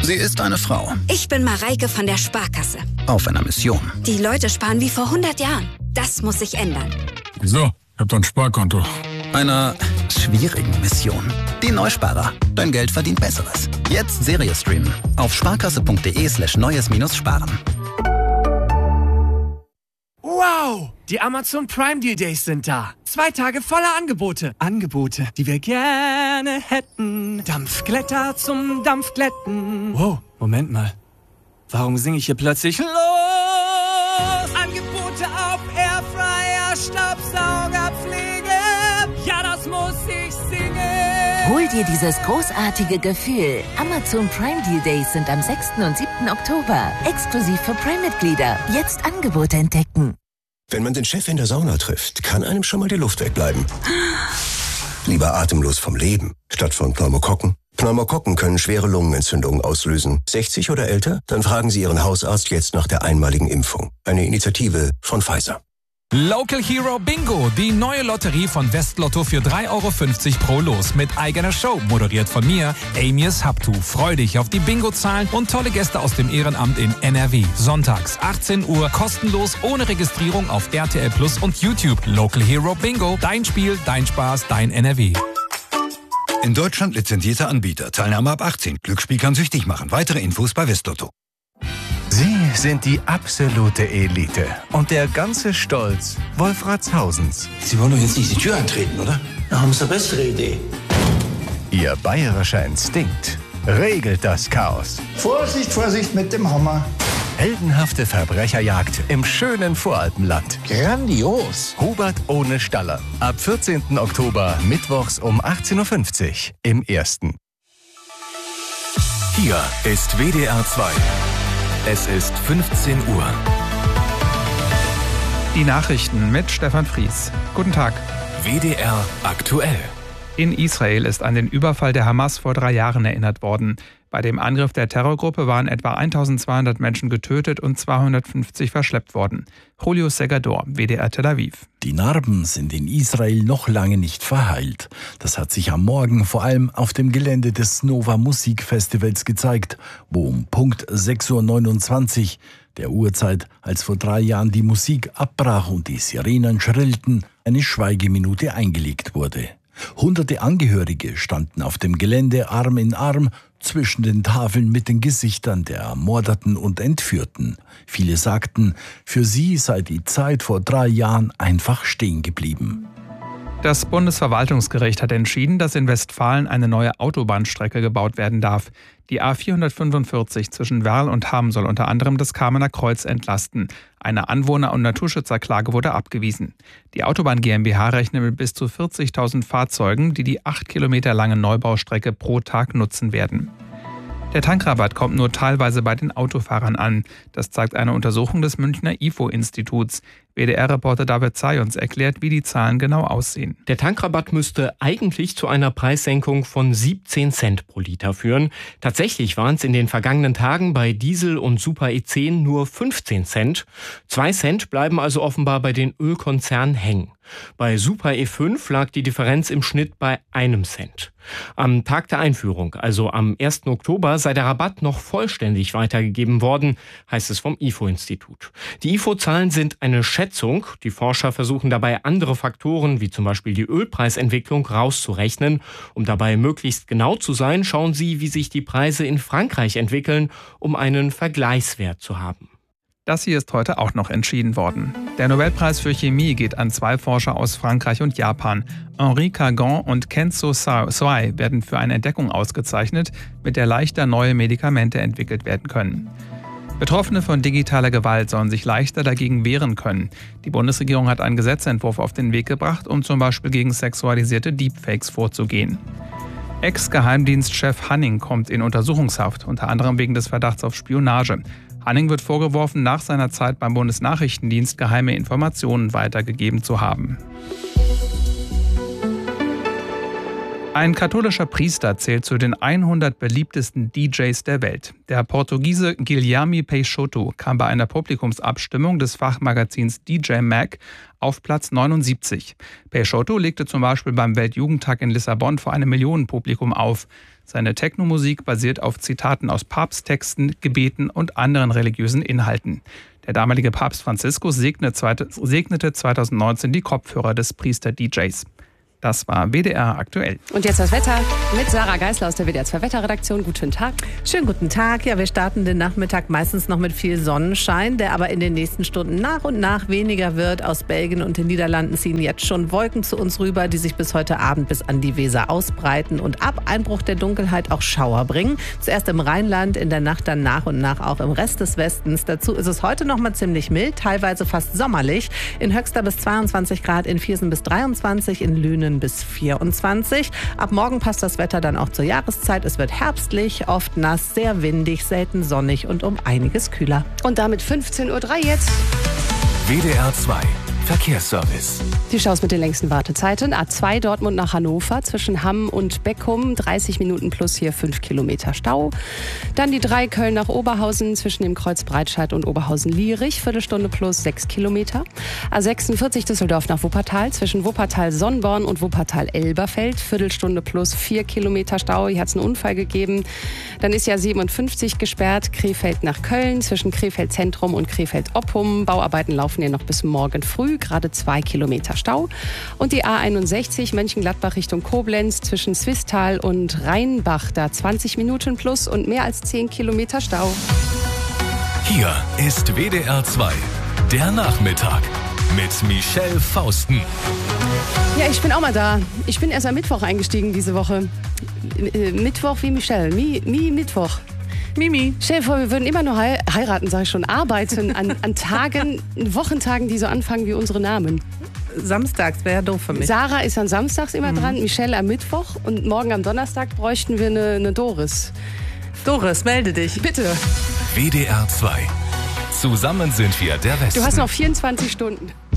Sie ist eine Frau. Ich bin Mareike von der Sparkasse. Auf einer Mission. Die Leute sparen wie vor 100 Jahren. Das muss sich ändern. Wieso? Ich hab doch ein Sparkonto. Einer schwierigen Mission. Die Neusparer. Dein Geld verdient Besseres. Jetzt Serie streamen. Auf sparkasse.de/neues-sparen. Wow! Die Amazon Prime Deal Days sind da. 2 Tage voller Angebote. Angebote, die wir gerne hätten. Dampfglätter zum Dampfglätten. Wow, Moment mal. Warum singe ich hier plötzlich los? Angebote auf Airfryer, Staubsaugerpflege. Ja, das muss ich singen. Hol dir dieses großartige Gefühl. Amazon Prime Deal Days sind am 6. und 7. Oktober. Exklusiv für Prime-Mitglieder. Jetzt Angebote entdecken. Wenn man den Chef in der Sauna trifft, kann einem schon mal die Luft wegbleiben. Lieber atemlos vom Leben, statt von Pneumokokken. Pneumokokken können schwere Lungenentzündungen auslösen. 60 oder älter? Dann fragen Sie Ihren Hausarzt jetzt nach der einmaligen Impfung. Eine Initiative von Pfizer. Local Hero Bingo, die neue Lotterie von Westlotto für 3,50 € pro Los mit eigener Show, moderiert von mir, Amias Haptu. Freu dich auf die Bingo-Zahlen und tolle Gäste aus dem Ehrenamt in NRW. Sonntags, 18 Uhr, kostenlos, ohne Registrierung auf RTL Plus und YouTube. Local Hero Bingo, dein Spiel, dein Spaß, dein NRW. In Deutschland lizenzierter Anbieter. Teilnahme ab 18. Glücksspiel kann süchtig machen. Weitere Infos bei Westlotto. Sie sind die absolute Elite und der ganze Stolz Wolfratshausens. Sie wollen doch jetzt nicht die Tür eintreten, oder? Da haben Sie eine bessere Idee. Ihr bayerischer Instinkt regelt das Chaos. Vorsicht, Vorsicht mit dem Hammer. Heldenhafte Verbrecherjagd im schönen Voralpenland. Grandios. Hubert ohne Staller. Ab 14. Oktober, mittwochs um 18.50 Uhr im Ersten. Hier ist WDR 2. Es ist 15 Uhr. Die Nachrichten mit Stefan Fries. Guten Tag. WDR aktuell. In Israel ist an den Überfall der Hamas vor 3 Jahren erinnert worden. Bei dem Angriff der Terrorgruppe waren etwa 1200 Menschen getötet und 250 verschleppt worden. Julio Segador, WDR Tel Aviv. Die Narben sind in Israel noch lange nicht verheilt. Das hat sich am Morgen vor allem auf dem Gelände des Nova Musikfestivals gezeigt, wo um Punkt 6:29 Uhr der Uhrzeit, als vor 3 Jahren die Musik abbrach und die Sirenen schrillten, eine Schweigeminute eingelegt wurde. Hunderte Angehörige standen auf dem Gelände Arm in Arm zwischen den Tafeln mit den Gesichtern der Ermordeten und Entführten. Viele sagten, für sie sei die Zeit vor 3 Jahren einfach stehen geblieben. Das Bundesverwaltungsgericht hat entschieden, dass in Westfalen eine neue Autobahnstrecke gebaut werden darf. Die A445 zwischen Werl und Hamm soll unter anderem das Kamener Kreuz entlasten. Eine Anwohner- und Naturschützerklage wurde abgewiesen. Die Autobahn GmbH rechnet mit bis zu 40.000 Fahrzeugen, die die 8 Kilometer lange Neubaustrecke pro Tag nutzen werden. Der Tankrabatt kommt nur teilweise bei den Autofahrern an. Das zeigt eine Untersuchung des Münchner IFO-Instituts. WDR-Reporter David Zayons erklärt, wie die Zahlen genau aussehen. Der Tankrabatt müsste eigentlich zu einer Preissenkung von 17 Cent pro Liter führen. Tatsächlich waren es in den vergangenen Tagen bei Diesel und Super E10 nur 15 Cent. 2 Cent bleiben also offenbar bei den Ölkonzernen hängen. Bei Super E5 lag die Differenz im Schnitt bei 1 Cent. Am Tag der Einführung, also am 1. Oktober, sei der Rabatt noch vollständig weitergegeben worden, heißt es vom IFO-Institut. Die IFO-Zahlen sind eine Schätzung. Die Forscher versuchen dabei andere Faktoren, wie zum Beispiel die Ölpreisentwicklung, rauszurechnen. Um dabei möglichst genau zu sein, schauen sie, wie sich die Preise in Frankreich entwickeln, um einen Vergleichswert zu haben. Das hier ist heute auch noch entschieden worden. Der Nobelpreis für Chemie geht an 2 Forscher aus Frankreich und Japan. Henri Cagan und Kenzo Soai werden für eine Entdeckung ausgezeichnet, mit der leichter neue Medikamente entwickelt werden können. Betroffene von digitaler Gewalt sollen sich leichter dagegen wehren können. Die Bundesregierung hat einen Gesetzentwurf auf den Weg gebracht, um zum Beispiel gegen sexualisierte Deepfakes vorzugehen. Ex-Geheimdienstchef Hanning kommt in Untersuchungshaft, unter anderem wegen des Verdachts auf Spionage. Hanning wird vorgeworfen, nach seiner Zeit beim Bundesnachrichtendienst geheime Informationen weitergegeben zu haben. Ein katholischer Priester zählt zu den 100 beliebtesten DJs der Welt. Der Portugiese Guilherme Peixoto kam bei einer Publikumsabstimmung des Fachmagazins DJ Mag auf Platz 79. Peixoto legte zum Beispiel beim Weltjugendtag in Lissabon vor einem Millionenpublikum auf. Seine Techno-Musik basiert auf Zitaten aus Papsttexten, Gebeten und anderen religiösen Inhalten. Der damalige Papst Franziskus segnete 2019 die Kopfhörer des Priester-DJs. Das war WDR aktuell. Und jetzt das Wetter mit Sarah Geisler aus der WDR 2 Wetterredaktion. Guten Tag. Schönen guten Tag. Ja, wir starten den Nachmittag meistens noch mit viel Sonnenschein, der aber in den nächsten Stunden nach und nach weniger wird. Aus Belgien und den Niederlanden ziehen jetzt schon Wolken zu uns rüber, die sich bis heute Abend bis an die Weser ausbreiten und ab Einbruch der Dunkelheit auch Schauer bringen. Zuerst im Rheinland, in der Nacht dann nach und nach auch im Rest des Westens. Dazu ist es heute noch mal ziemlich mild, teilweise fast sommerlich. In Höxter bis 22 Grad, in Viersen bis 23, in Lünen bis 24. Ab morgen passt das Wetter dann auch zur Jahreszeit. Es wird herbstlich, oft nass, sehr windig, selten sonnig und um einiges kühler. Und damit 15:03 Uhr jetzt. WDR 2 Verkehrsservice. Die Staus mit den längsten Wartezeiten. A2 Dortmund nach Hannover zwischen Hamm und Beckum. 30 Minuten plus hier 5 Kilometer Stau. Dann die 3 Köln nach Oberhausen zwischen dem Kreuz Breitscheid und Oberhausen-Lierich. Viertelstunde plus 6 Kilometer. A46 Düsseldorf nach Wuppertal zwischen Wuppertal-Sonnborn und Wuppertal-Elberfeld. Viertelstunde plus 4 Kilometer Stau. Hier hat es einen Unfall gegeben. Dann ist ja 57 gesperrt. Krefeld nach Köln zwischen Krefeld Zentrum und Krefeld Oppum. Bauarbeiten laufen hier noch bis morgen früh. Gerade 2 Kilometer Stau. Und die A61 Mönchengladbach Richtung Koblenz zwischen Swisttal und Rheinbach. Da 20 Minuten plus und mehr als 10 Kilometer Stau. Hier ist WDR 2, der Nachmittag mit Michelle Fausten. Ja, ich bin auch mal da. Ich bin erst am Mittwoch eingestiegen diese Woche. Mittwoch wie Michelle. Mittwoch. Mimi. Stell dir vor, wir würden immer nur heiraten, sag ich schon, arbeiten an Tagen, Wochentagen, die so anfangen wie unsere Namen. Samstags wäre ja doof für mich. Sarah ist an Samstags immer dran, Michelle am Mittwoch und morgen am Donnerstag bräuchten wir eine Doris. Doris, melde dich. Bitte. WDR 2. Zusammen sind wir der Westen. Du hast noch 24 Stunden.